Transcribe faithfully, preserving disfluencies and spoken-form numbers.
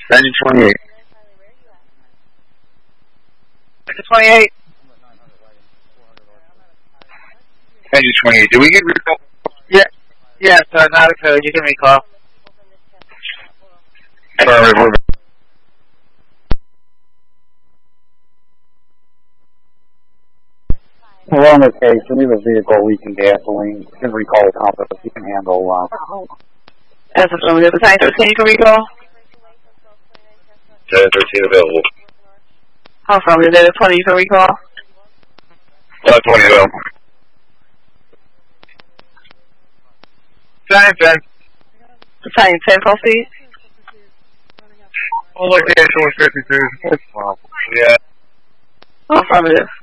Engine twenty-eight. Engine twenty-eight. Engine twenty-eight. Do we get recall? Yeah. Yes, uh, not a code. You can recall. Affirmative. We're on location. We have a vehicle leaking gasoline. You can recall the compass. You can handle uh That's affirmative. The nine thirteen you can recall. ten thirteen available. Affirmative. The twenty you can recall. ten twenty available. Giant ten. Giant ten, proceed. Oh, location was fifty-two. Wow. Yeah. Affirmative.